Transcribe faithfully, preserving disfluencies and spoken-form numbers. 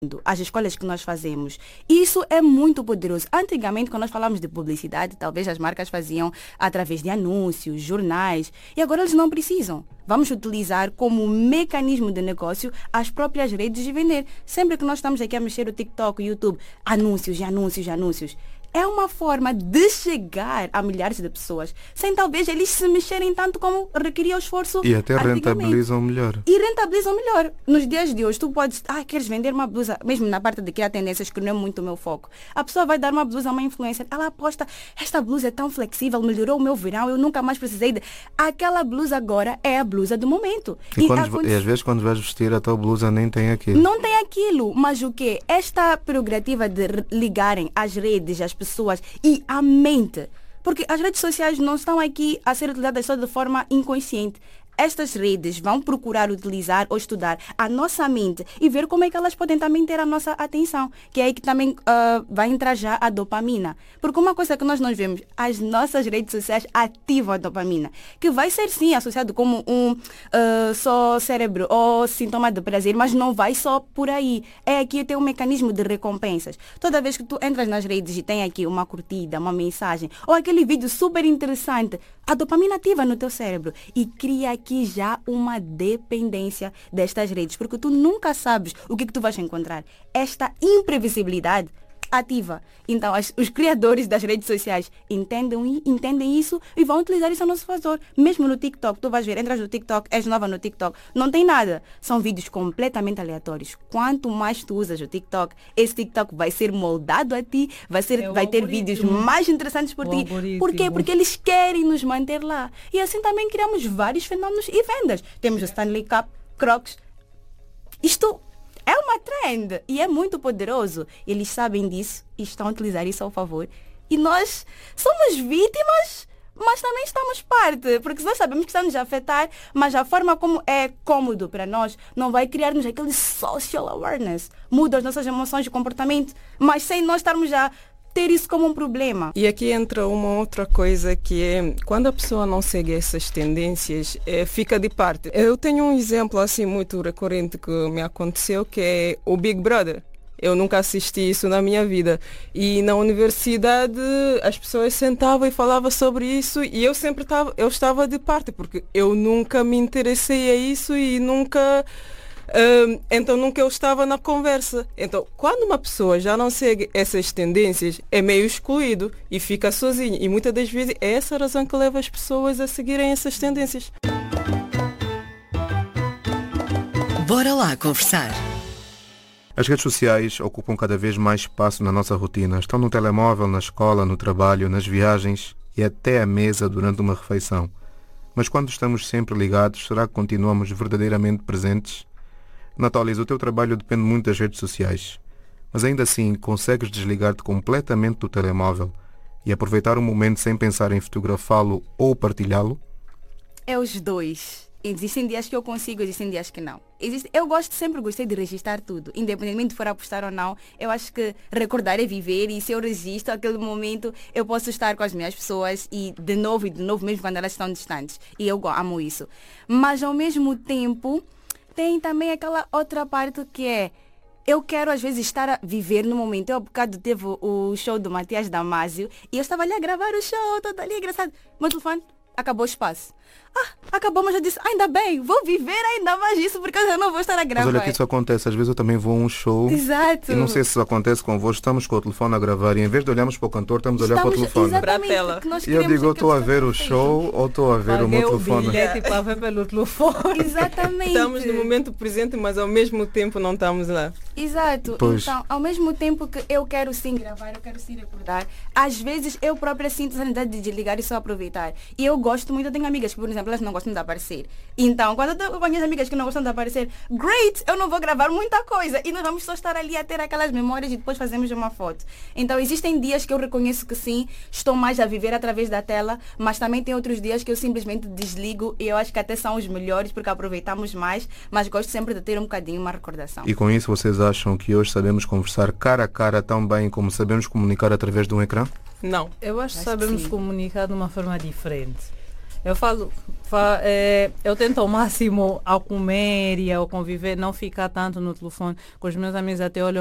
as escolhas que nós fazemos. Isso é muito poderoso. Antigamente, quando nós falamos de publicidade, talvez as marcas faziam através de anúncios, jornais, e agora eles não precisam. Vamos utilizar como mecanismo de negócio as próprias redes de vender. Sempre que nós estamos aqui a mexer o TikTok, o YouTube, anúncios e anúncios e anúncios. É uma forma de chegar a milhares de pessoas, sem talvez eles se mexerem tanto como requeria o esforço. E até rentabilizam melhor. E rentabilizam melhor. Nos dias de hoje, tu podes, ah, queres vender uma blusa, mesmo na parte de criar tendências, que não é muito o meu foco. A pessoa vai dar uma blusa a uma influencer, ela aposta, esta blusa é tão flexível, melhorou o meu verão, eu nunca mais precisei de... Aquela blusa agora é a blusa do momento. E, e, quando, e às vezes quando vais vestir, a tua blusa nem tem aquilo. Não tem aquilo, mas o quê? Esta prerrogativa de ligarem as redes, as pessoas e a mente. Porque as redes sociais não estão aqui a ser utilizadas só de forma inconsciente. Estas redes vão procurar utilizar ou estudar a nossa mente e ver como é que elas podem também ter a nossa atenção, que é aí que também uh, vai entrar já a dopamina. Porque uma coisa que nós não vemos, as nossas redes sociais ativam a dopamina, que vai ser sim associado como um uh, só cérebro ou sintoma de prazer, mas não vai só por aí. É aqui tem um mecanismo de recompensas. Toda vez que tu entras nas redes e tem aqui uma curtida, uma mensagem, ou aquele vídeo super interessante, a dopamina ativa no teu cérebro e cria aqui já uma dependência destas redes, porque tu nunca sabes o que, que tu vais encontrar. Esta imprevisibilidade ativa. Então, as, os criadores das redes sociais entendem, entendem isso e vão utilizar isso a nosso favor. Mesmo no TikTok, tu vais ver, entras no TikTok, és nova no TikTok, não tem nada. São vídeos completamente aleatórios. Quanto mais tu usas o TikTok, esse TikTok vai ser moldado a ti, vai, ser, é vai ter vídeos mais interessantes por o ti. algoritmo. Por quê? Porque eles querem nos manter lá. E assim também criamos vários fenómenos e vendas. Temos o Stanley Cup, Crocs. Isto é uma trend e é muito poderoso. Eles sabem disso e estão a utilizar isso ao favor. E nós somos vítimas, mas também estamos parte. Porque nós sabemos que está nos a afetar, mas a forma como é cômodo para nós não vai criar-nos aquele social awareness. Muda as nossas emoções e comportamento, mas sem nós estarmos a ter isso como um problema. E aqui entra uma outra coisa que é, quando a pessoa não segue essas tendências, é, fica de parte. Eu tenho um exemplo assim muito recorrente que me aconteceu, que é o Big Brother. Eu nunca assisti isso na minha vida. E na universidade as pessoas sentavam e falavam sobre isso e eu sempre estava, eu estava de parte, porque eu nunca me interessei a isso e nunca... Um, então nunca eu estava na conversa. Então, quando uma pessoa já não segue essas tendências, é meio excluído e fica sozinho. E muitas das vezes é essa a razão que leva as pessoas a seguirem essas tendências. Bora lá conversar. As redes sociais ocupam cada vez mais espaço na nossa rotina. Estão no telemóvel, na escola, no trabalho, nas viagens e até à mesa durante uma refeição. Mas quando estamos sempre ligados, será que continuamos verdadeiramente presentes? Natália, o teu trabalho depende muito das redes sociais, mas ainda assim consegues desligar-te completamente do telemóvel e aproveitar o momento sem pensar em fotografá-lo ou partilhá-lo? É os dois. Existem dias que eu consigo, existem dias que não. Existe, eu gosto, sempre gostei de registrar tudo, independentemente de for a postar ou não. Eu acho que recordar é viver e se eu registro aquele momento, eu posso estar com as minhas pessoas e de novo e de novo, mesmo quando elas estão distantes. E eu amo isso. Mas ao mesmo tempo, tem também aquela outra parte que é, eu quero às vezes estar a viver no momento. Eu há bocado teve o show do Matias Damasio e eu estava ali a gravar o show, todo ali engraçado. Meu telefone, acabou o espaço. Ah, acabou, mas eu disse, ainda bem, vou viver ainda mais isso, porque eu não vou estar a gravar. Mas olha que isso acontece, às vezes eu também vou a um show. Exato. E não sei se isso acontece convosco, estamos com o telefone a gravar e em vez de olharmos para o cantor, estamos a olhar estamos, para o telefone. Para a tela. E eu digo, eu estou a ver o show ou estou a ver Paguei o meu telefone. O bilhete para ver pelo telefone. Exatamente. Estamos no momento presente, mas ao mesmo tempo não estamos lá. Exato. Pois. Então, ao mesmo tempo que eu quero sim gravar, eu quero sim recordar, às vezes eu própria sinto a necessidade de desligar e só aproveitar. E eu gosto muito, eu tenho amigas que, por exemplo, elas não gostam de aparecer. Então, quando eu estou com minhas amigas que não gostam de aparecer, great, eu não vou gravar muita coisa. E nós vamos só estar ali a ter aquelas memórias e depois fazemos uma foto. Então, existem dias que eu reconheço que sim, estou mais a viver através da tela, mas também tem outros dias que eu simplesmente desligo e eu acho que até são os melhores porque aproveitamos mais, mas gosto sempre de ter um bocadinho uma recordação. E com isso vocês acham que hoje sabemos conversar cara a cara tão bem como sabemos comunicar através de um ecrã? Não. Eu acho que Acho sabemos que sim. comunicar de uma forma diferente. Eu falo, Fa- é, eu tento ao máximo ao comer e ao conviver, não ficar tanto no telefone. Com os meus amigos até olham